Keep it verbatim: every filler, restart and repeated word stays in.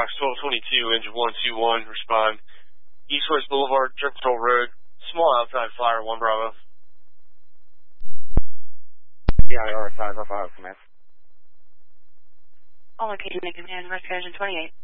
Fox twelve twenty-two, engine one two one, respond. East West Boulevard, Jerk Patrol Road, small outside flyer, one Bravo. Yeah, R five oh five, Smith. All location and command, West Engine twenty-eight.